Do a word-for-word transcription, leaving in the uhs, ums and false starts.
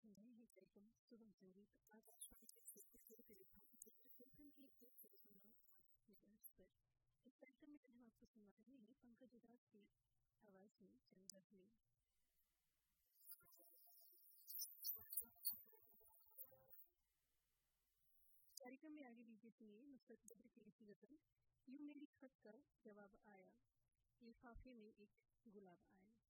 सुन रहे हैं कार्यक्रम सुगम संगीत आकाशवाणी से कार्यक्रम की एक सौ सुनना पर। इस कार्यक्रम में हम आपको सुनवा रहे हैं पंकज उदास की आवाज में चंद्रधनी। कार्यक्रम में आगे लीजिए सुनिए नुसरत बद्र की लिखी गजल यूं मेरी खत का जवाब आया, लिफाफे में एक गुलाब आया।